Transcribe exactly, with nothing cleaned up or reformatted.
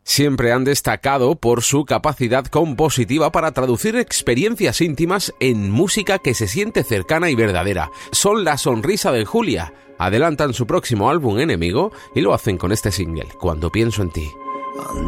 Siempre han destacado por su capacidad compositiva para traducir experiencias íntimas en música que se siente cercana y verdadera. Son la sonrisa de Julia. Adelantan su próximo álbum Enemigo y lo hacen con este single, Cuando pienso en ti.